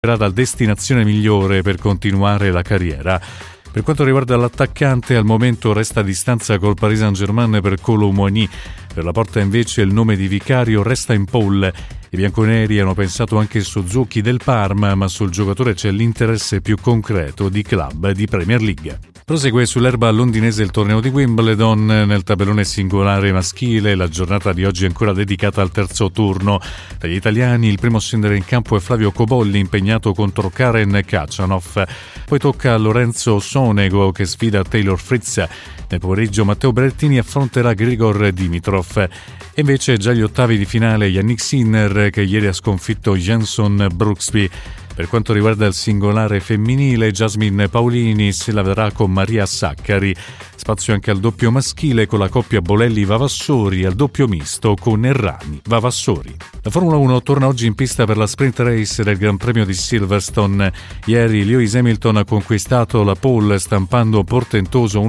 la destinazione migliore per continuare la carriera. Per quanto riguarda l'attaccante, al momento resta a distanza col Paris Saint-Germain per Kolo Muani. Per la Porta invece il nome di Vicario resta in pole. I bianconeri hanno pensato anche su Zucchi del Parma, ma sul giocatore c'è l'interesse più concreto di club di Premier League. Prosegue sull'erba londinese il torneo di Wimbledon. Nel tabellone singolare maschile la giornata di oggi è ancora dedicata al terzo turno. Dagli italiani il primo a scendere in campo è Flavio Cobolli, impegnato contro Karen Khachanov. Poi tocca a Lorenzo Sonego che sfida Taylor Fritz. Nel pomeriggio Matteo Berrettini affronterà Grigor Dimitrov. E invece già gli ottavi di finale Yannick Sinner che ieri ha sconfitto Jenson Brooksby. Per quanto riguarda il singolare femminile, Jasmine Paolini se la vedrà con Maria Saccari. Spazio anche al doppio maschile con la coppia Bolelli-Vavassori e al doppio misto con Errani-Vavassori. La Formula 1 torna oggi in pista per la sprint race del Gran Premio di Silverstone. Ieri Lewis Hamilton ha conquistato la pole stampando un portentoso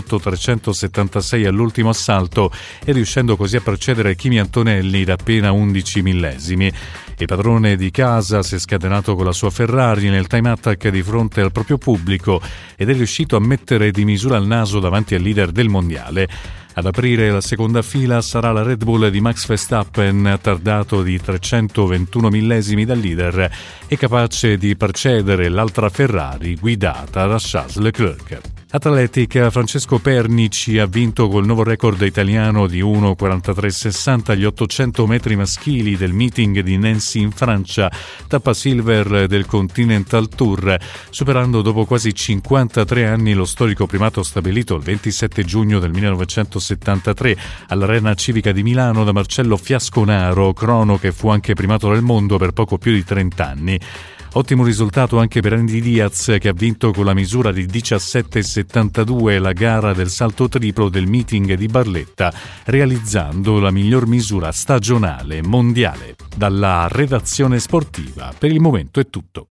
1:28.376 all'ultimo assalto e riuscendo così a precedere Kimi Antonelli da appena 11 millesimi. Il padrone di casa si è scatenato con la sua Ferrari nel time attack di fronte al proprio pubblico ed è riuscito a mettere di misura il naso davanti al leader del mondiale. Ad aprire la seconda fila sarà la Red Bull di Max Verstappen, attardato di 321 millesimi dal leader e capace di precedere l'altra Ferrari guidata da Charles Leclerc. Atletica, Francesco Pernici ha vinto col nuovo record italiano di 1:43.60 agli 800 metri maschili del meeting di Nancy in Francia, tappa silver del Continental Tour, superando dopo quasi 53 anni lo storico primato stabilito il 27 giugno del 1973 all'Arena Civica di Milano da Marcello Fiasconaro, crono che fu anche primato del mondo per poco più di 30 anni. Ottimo risultato anche per Andy Diaz che ha vinto con la misura di 17,72 la gara del salto triplo del meeting di Barletta, realizzando la miglior misura stagionale mondiale. Dalla redazione sportiva per il momento è tutto.